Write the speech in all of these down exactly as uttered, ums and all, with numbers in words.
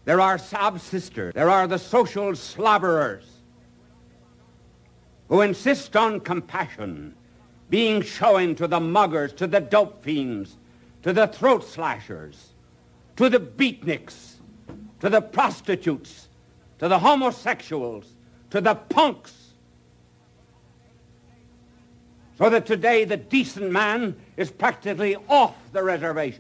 There are sob sisters. There are the social slobberers who insist on compassion being shown to the muggers, to the dope fiends, to the throat slashers, to the beatniks, to the prostitutes, to the homosexuals, to the punks. So that today the decent man is practically off the reservation.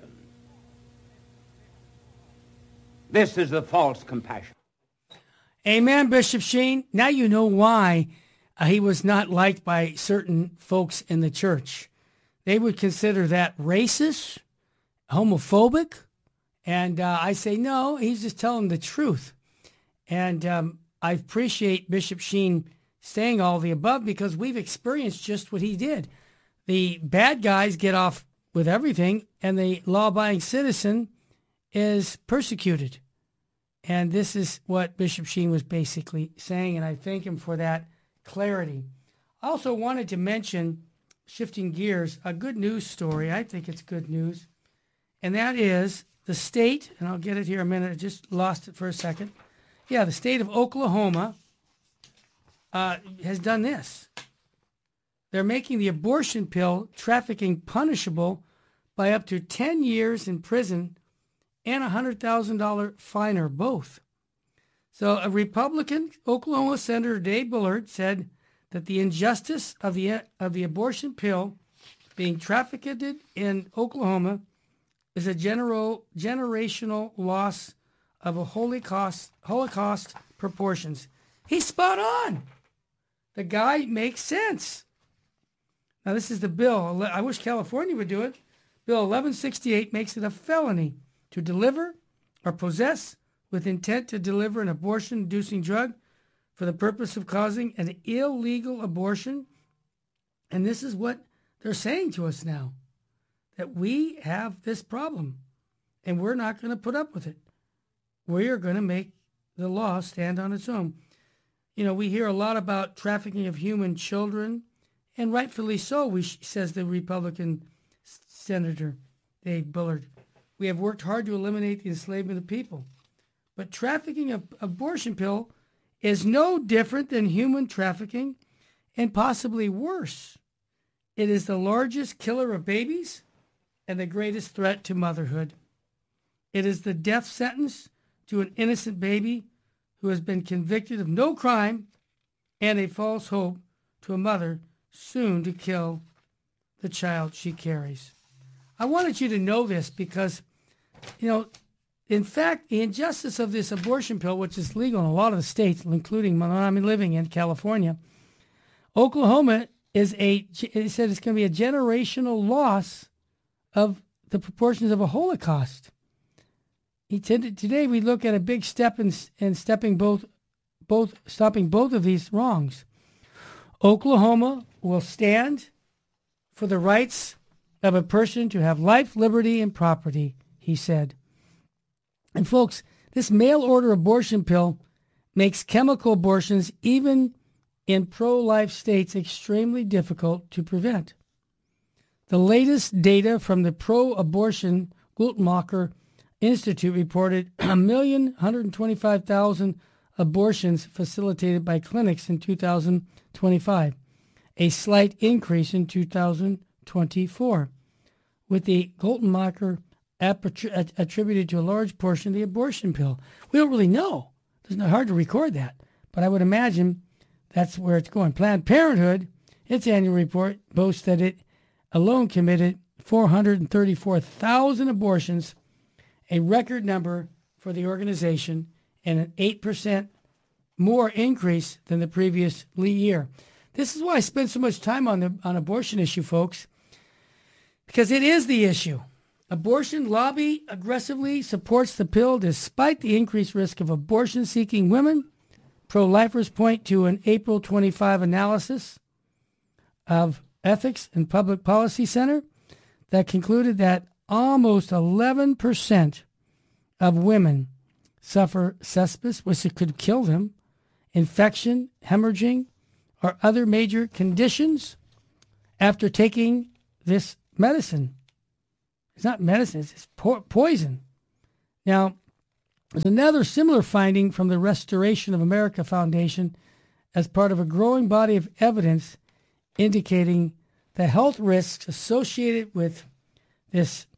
This is the false compassion. Amen, Bishop Sheen. Now you know why uh, he was not liked by certain folks in the church. They would consider that racist, homophobic, and uh, I say, no, he's just telling the truth. And um, I appreciate Bishop Sheen saying all the above because we've experienced just what he did. The bad guys get off with everything, and the law-abiding citizen is persecuted. And this is what Bishop Sheen was basically saying, and I thank him for that clarity. I also wanted to mention, shifting gears, a good news story. I think it's good news. And that is the state, and I'll get it here in a minute. I just lost it for a second. Yeah, the state of Oklahoma uh, has done this. They're making the abortion pill trafficking punishable by up to ten years in prison and a one hundred thousand dollars fine or both. So a Republican Oklahoma Senator Dave Bullard said that the injustice of the of the abortion pill being trafficked in Oklahoma is a genero, generational loss of a Holocaust, Holocaust proportions. He's spot on. The guy makes sense. Now this is the bill. I wish California would do it. Bill eleven sixty-eight makes it a felony to deliver or possess with intent to deliver an abortion-inducing drug for the purpose of causing an illegal abortion. And this is what they're saying to us now, that we have this problem and we're not going to put up with it. We are going to make the law stand on its own. You know, we hear a lot about trafficking of human children, and rightfully so, we, says the Republican Senator Dave Bullard. We have worked hard to eliminate the enslavement of people. But trafficking of abortion pill is no different than human trafficking, and possibly worse. It is the largest killer of babies and the greatest threat to motherhood. It is the death sentence to an innocent baby who has been convicted of no crime, and a false hope to a mother soon to kill the child she carries. I wanted you to know this because, you know, in fact, the injustice of this abortion pill, which is legal in a lot of the states, including when I'm living in California, Oklahoma is a, it said it's going to be a generational loss of the proportions of a Holocaust. He tended, today we look at a big step in, in stepping both, both, stopping both of these wrongs. Oklahoma will stand for the rights of a person to have life, liberty, and property, he said. And folks, this mail-order abortion pill makes chemical abortions, even in pro-life states, extremely difficult to prevent. The latest data from the pro-abortion Guttmacher Institute reported one million one hundred twenty-five thousand abortions facilitated by clinics in two thousand twenty-five, a slight increase in two thousand twenty-four, with the Guttmacher attributed to a large portion of the abortion pill. We don't really know. It's not hard to record that, but I would imagine that's where it's going. Planned Parenthood, its annual report, boasts that it alone committed four hundred thirty-four thousand abortions, a record number for the organization, and an eight percent more increase than the previous year. This is why I spend so much time on the on abortion issue, folks, because it is the issue. Abortion lobby aggressively supports the pill despite the increased risk of abortion-seeking women. Pro-lifers point to an April twenty-fifth analysis of Ethics and Public Policy Center that concluded that almost eleven percent of women suffer sepsis, which could kill them, infection, hemorrhaging, or other major conditions after taking this medicine. It's not medicine, it's po- poison. Now, There's another similar finding from the Restoration of America Foundation as part of a growing body of evidence indicating the health risks associated with this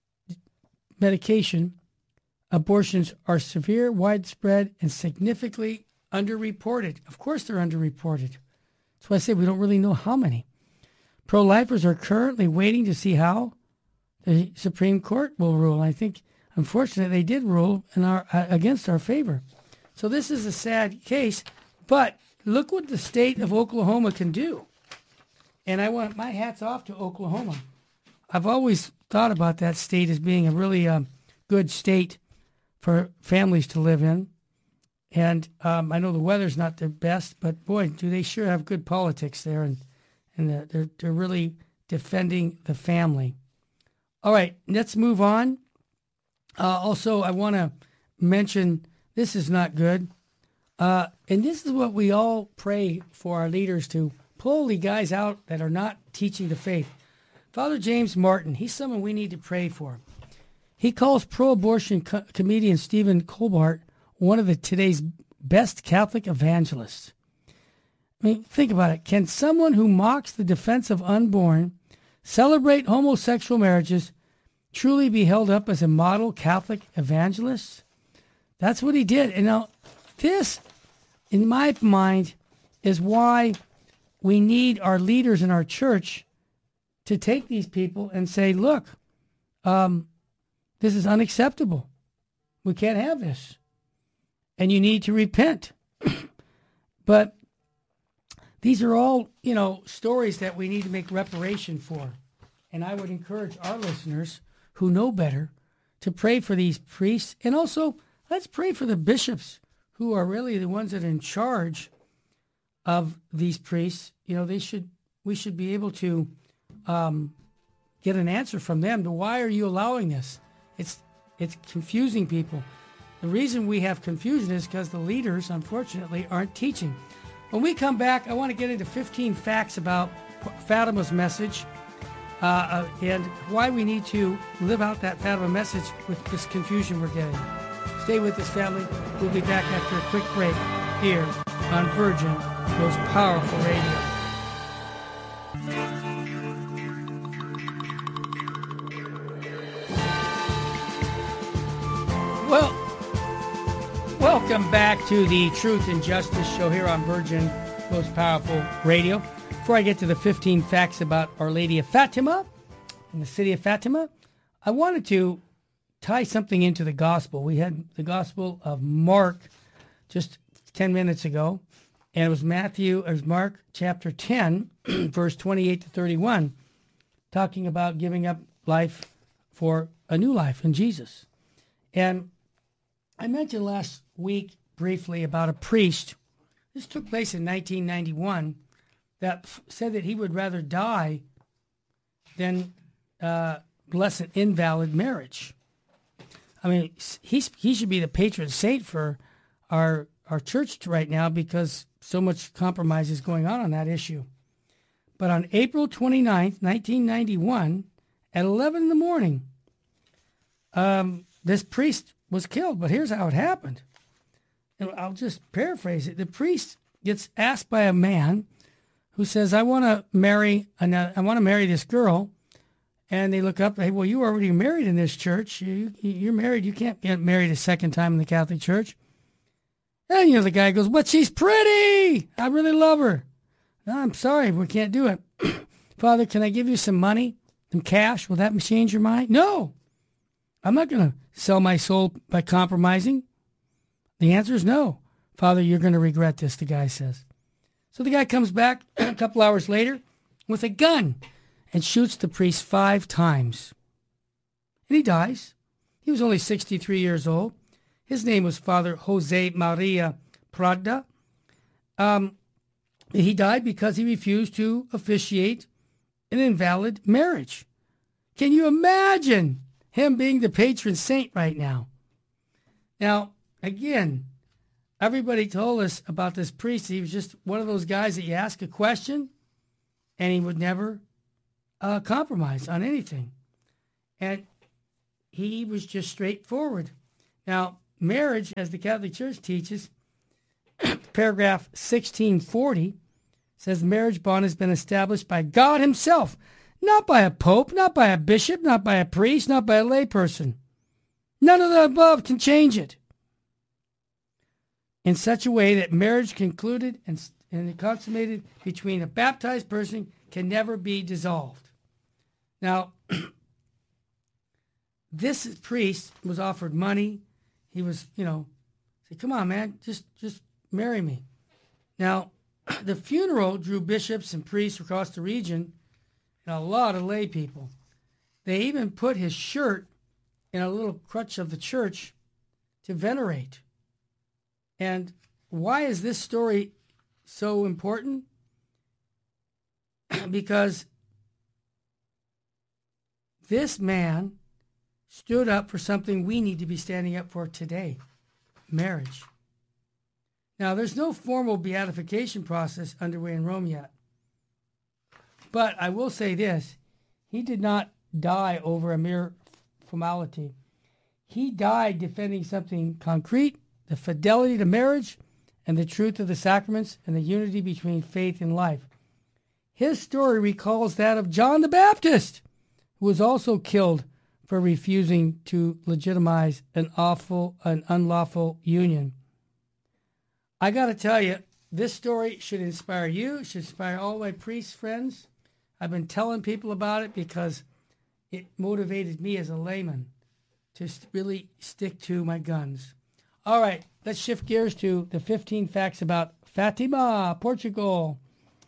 medication. Abortions are severe, widespread, and significantly underreported. Of course they're underreported. That's why I say we don't really know how many. Pro-lifers are currently waiting to see how the Supreme Court will rule. I think, unfortunately, they did rule in our uh, against our favor. So this is a sad case, but look what the state of Oklahoma can do. And I want my hats off to Oklahoma. I've always thought about that state as being a really um, good state for families to live in. And um, I know the weather's not the best, but boy, do they sure have good politics there. And, and they're, they're really defending the family. All right, let's move on. Uh, also, I want to mention, this is not good. Uh, and this is what we all pray for our leaders to pull the guys out that are not teaching the faith. Father James Martin, he's someone we need to pray for. He calls pro-abortion co- comedian Stephen Colbert one of the today's best Catholic evangelists. I mean, think about it. Can someone who mocks the defense of unborn, celebrate homosexual marriages, truly be held up as a model Catholic evangelist? That's what he did. And now this, in my mind, is why we need our leaders in our church to take these people and say, look, um, this is unacceptable. We can't have this. And you need to repent. But these are all, you know, stories that we need to make reparation for. And I would encourage our listeners who know better to pray for these priests. And also, let's pray for the bishops who are really the ones that are in charge of these priests. You know, they should, we should be able to um, get an answer from them to why are you allowing this? It's it's confusing people. The reason we have confusion is because the leaders, unfortunately, aren't teaching. When we come back, I want to get into fifteen facts about Fatima's message uh, uh, and why we need to live out that Fatima message with this confusion we're getting. Stay with us, family. We'll be back after a quick break here on Virgin, Most Powerful Radio. Well, welcome back to the Truth and Justice Show here on Virgin, Most Powerful Radio. Before I get to the fifteen facts about Our Lady of Fatima in the city of Fatima, I wanted to tie something into the gospel. We had the Gospel of Mark just ten minutes ago, and it was Matthew, it was Mark chapter ten, verse twenty-eight to thirty-one, talking about giving up life for a new life in Jesus. And I mentioned last week briefly about a priest. This took place in nineteen ninety-one that said that he would rather die than uh, bless an invalid marriage. I mean, he's, he should be the patron saint for our our church right now because so much compromise is going on on that issue. But on April twenty-ninth, nineteen ninety-one, at eleven in the morning, um, this priest was killed. But here's how it happened. And I'll just paraphrase it. The priest gets asked by a man who says, I want to marry another, I want to marry this girl. And they look up, hey, well, you already married in this church. You, you're married. You can't get married a second time in the Catholic Church. And, you know, the guy goes, but she's pretty. I really love her. No, I'm sorry, we can't do it. Father, can I give you some money, some cash? Will that change your mind? No. I'm not going to sell my soul by compromising. The answer is no. Father, you're going to regret this, the guy says. So the guy comes back a couple hours later with a gun and shoots the priest five times. And he dies. He was only sixty-three years old. His name was Father Jose Maria Prada. Um, he died because he refused to officiate an invalid marriage. Can you imagine him being the patron saint right now? Now, again, everybody told us about this priest. He was just one of those guys that you ask a question and he would never uh, compromise on anything. And he was just straightforward. Now, marriage, as the Catholic Church teaches, paragraph sixteen forty says marriage bond has been established by God himself, not by a pope, not by a bishop, not by a priest, not by a layperson. None of the above can change it. In such a way that marriage concluded and, and consummated between a baptized person can never be dissolved. Now, this priest was offered money. He was, you know, said, come on, man, just, just marry me. Now, the funeral drew bishops and priests across the region and a lot of lay people. They even put his shirt in a little crutch of the church to venerate. And why is this story so important? Because this man stood up for something we need to be standing up for today, marriage. Now, there's no formal beatification process underway in Rome yet. But I will say this, he did not die over a mere formality. He died defending something concrete, the fidelity to marriage and the truth of the sacraments and the unity between faith and life. His story recalls that of John the Baptist, who was also killed for refusing to legitimize an awful, an unlawful union. I got to tell you, this story should inspire you, should inspire all my priest friends. I've been telling people about it because it motivated me as a layman to really stick to my guns. All right, let's shift gears to the fifteen facts about Fatima, Portugal.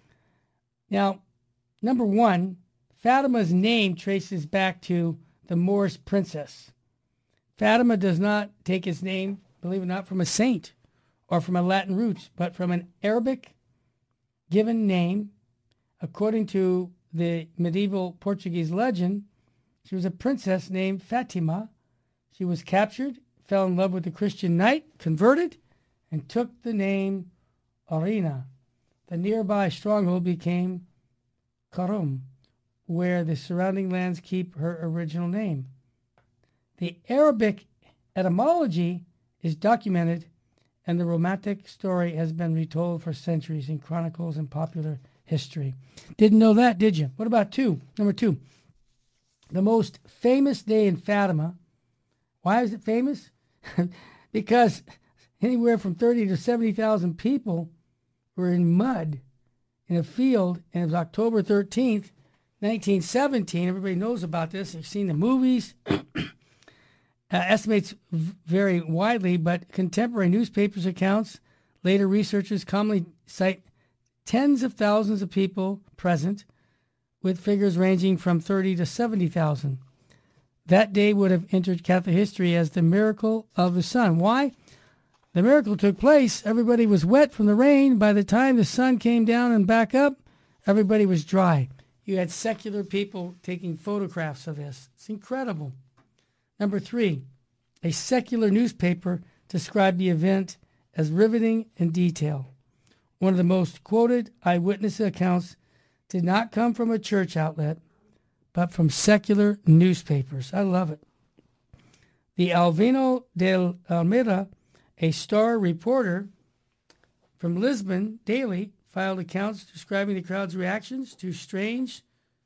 Now, number one, Fatima's name traces back to the Moorish princess. Fatima does not take its name, believe it or not, from a saint or from a Latin root, but from an Arabic given name. According to the medieval Portuguese legend, she was a princess named Fatima. She was captured, fell in love with a Christian knight, converted, and took the name Arina. The nearby stronghold became Karum, where the surrounding lands keep her original name. The Arabic etymology is documented, and the romantic story has been retold for centuries in chronicles and popular history. Didn't know that, did you? What about two? Number two, the most famous day in Fatima. Why is it famous? Because anywhere from thirty to seventy thousand people were in mud in a field, and it was October thirteenth, nineteen seventeen. Everybody knows about this. They've seen the movies. uh, estimates vary widely, but contemporary newspapers' accounts, later researchers commonly cite tens of thousands of people present, with figures ranging from thirty to seventy thousand. That day would have entered Catholic history as the miracle of the sun. Why? The miracle took place. Everybody was wet from the rain. By the time the sun came down and back up, everybody was dry. You had secular people taking photographs of this. It's incredible. Number three, a secular newspaper described the event as riveting in detail. One of the most quoted eyewitness accounts did not come from a church outlet, but from secular newspapers. I love it. The Alvino de Almeida, a star reporter from Lisbon Daily, filed accounts describing the crowd's reactions to strange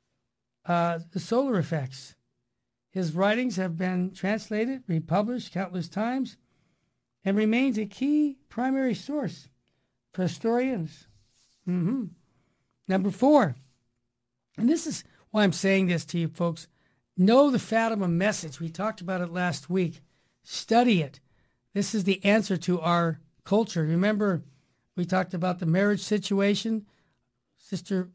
uh, the solar effects. His writings have been translated, republished countless times, and remains a key primary source for historians. Mm-hmm. Number four, and this is why I'm saying this to you folks, know the Fatima message. We talked about it last week. Study it. This is the answer to our culture. Remember, we talked about the marriage situation. Sister,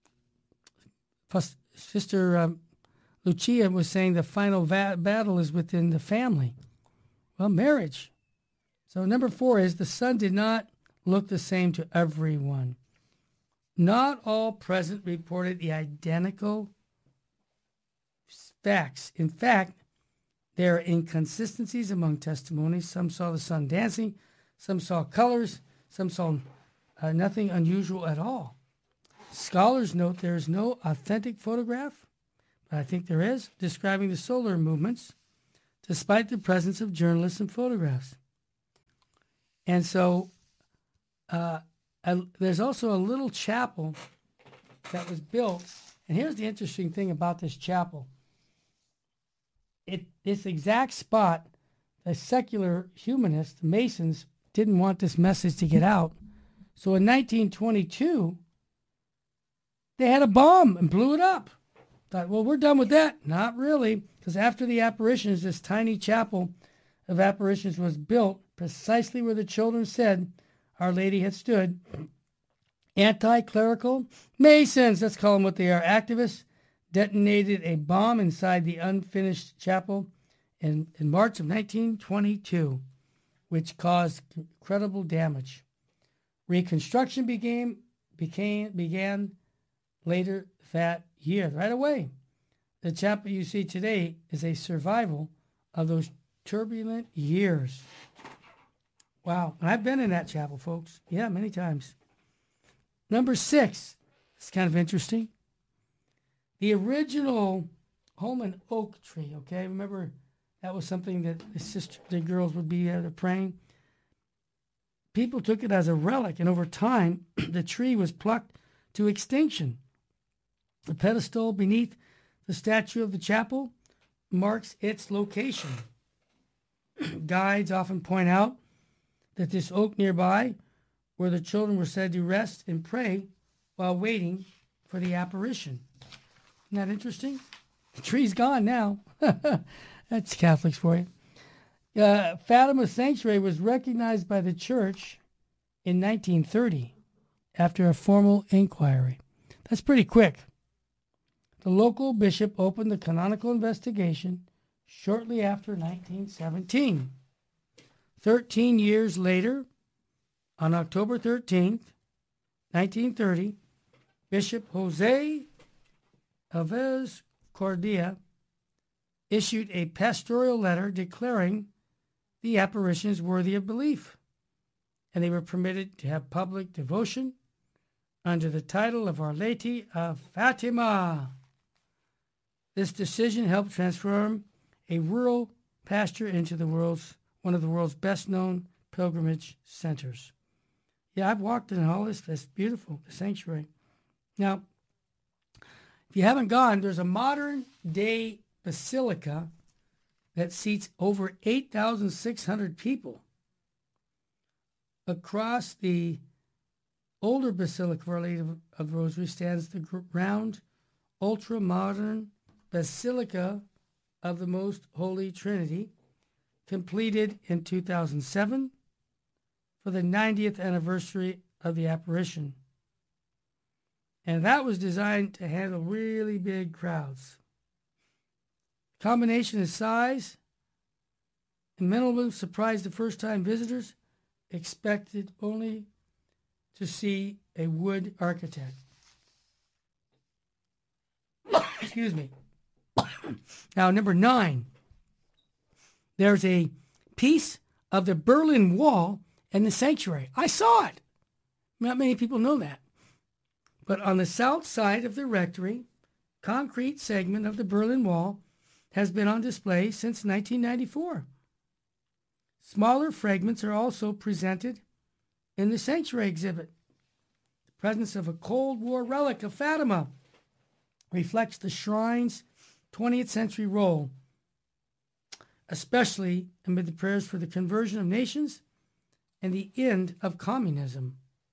Sister um, Lucia was saying the final va- battle is within the family. Well, marriage. So number four is the sun did not look the same to everyone. Not all present reported the identical facts. In fact, there are inconsistencies among testimonies. Some saw the sun dancing, some saw colors, some saw uh, nothing unusual at all. Scholars note there is no authentic photograph, but I think there is, describing the solar movements. despite the presence of journalists and photographs. And so uh, a, there's also a little chapel that was built. And here's the interesting thing about this chapel. It, this exact spot, the secular humanists, the Masons, didn't want this message to get out. So in nineteen twenty-two, they had a bomb and blew it up. Thought, well, we're done with that. Not really, because after the apparitions, this tiny chapel of apparitions was built precisely where the children said Our Lady had stood. Anti-clerical Masons, let's call them what they are, activists, detonated a bomb inside the unfinished chapel in, in March of nineteen twenty-two, which caused incredible damage. Reconstruction began, became, began later that year, right away. The chapel you see today is a survival of those turbulent years. Wow. And I've been in that chapel, folks. Yeah, many times. Number six. It's kind of interesting. The original Holman oak tree, okay? Remember, that was something that the sister, the girls would be there praying. People took it as a relic, and over time, the tree was plucked to extinction. The pedestal beneath the statue of the chapel marks its location. Guides often point out that this oak nearby, where the children were said to rest and pray while waiting for the apparition. Isn't that interesting? The tree's gone now. That's Catholics for you. Uh, Fatima Sanctuary was recognized by the church in nineteen thirty after a formal inquiry. That's pretty quick. The local bishop opened the canonical investigation shortly after nineteen seventeen. Thirteen years later, on October thirteenth, nineteen thirty, Bishop Jose Alves Cordia issued a pastoral letter declaring the apparitions worthy of belief, and they were permitted to have public devotion under the title of Our Lady of Fatima. This decision helped transform a rural pasture into the world's one of the world's best-known pilgrimage centers. Yeah, I've walked in all this. That's beautiful, the sanctuary. Now, if you haven't gone, there's a modern-day basilica that seats over eight thousand six hundred people. Across the older Basilica of Our Lady of the Rosary stands the round, ultra-modern Basilica of the Most Holy Trinity, completed in two thousand seven for the ninetieth anniversary of the apparition. And that was designed to handle really big crowds. Combination of size and minimally surprised the first-time visitors, expected only to see a wood architect. Excuse me. Now, number nine. There's a piece of the Berlin Wall in the sanctuary. I saw it. Not many people know that. But on the south side of the rectory, concrete segment of the Berlin Wall has been on display since nineteen ninety-four. Smaller fragments are also presented in the sanctuary exhibit. The presence of a Cold War relic of Fatima reflects the shrine's twentieth century role, especially amid the prayers for the conversion of nations and the end of communism.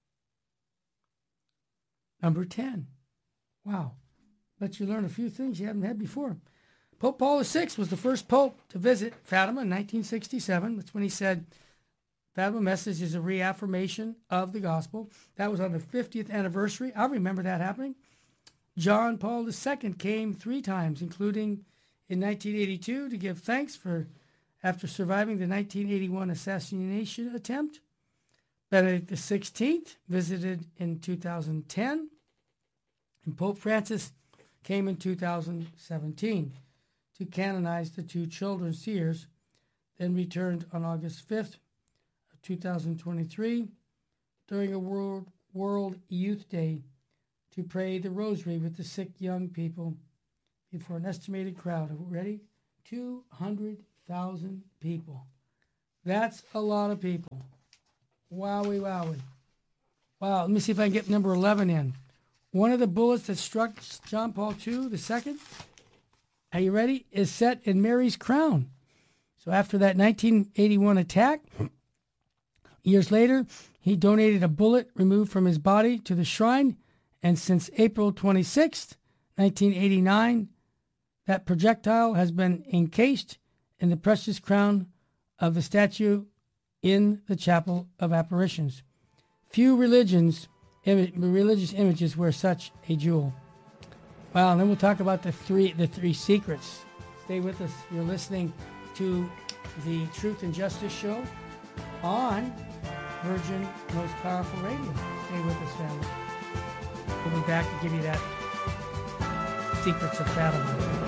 Number ten. Wow. Let you learn a few things you haven't had before. Pope Paul the Sixth was the first pope to visit Fatima in nineteen sixty-seven. That's when he said, Fatima message is a reaffirmation of the gospel. That was on the fiftieth anniversary. I remember that happening. John Paul the Second came three times, including in nineteen eighty-two to give thanks for after surviving the nineteen eighty-one assassination attempt. Benedict the Sixteenth visited in two thousand ten, and Pope Francis came in two thousand seventeen to canonize the two children seers, then returned on August fifth of two thousand twenty-three during a World, World Youth Day to pray the rosary with the sick young people before an estimated crowd of, ready, two hundred thousand people. That's a lot of people. Wowie, wowie. Wow, let me see if I can get number eleven in. One of the bullets that struck John Paul the Second, the second, are you ready, is set in Mary's crown. So after that nineteen eighty-one attack, years later, he donated a bullet removed from his body to the shrine, and since April twenty-sixth, nineteen eighty-nine, that projectile has been encased in the precious crown of the statue in the Chapel of Apparitions. Few religions, Im- religious images wear such a jewel. Well, and then we'll talk about the three the three secrets. Stay with us. You're listening to the Truth and Justice Show on Virgin Most Powerful Radio. Stay with us, family. We'll be back to give you that Secrets of Fatima.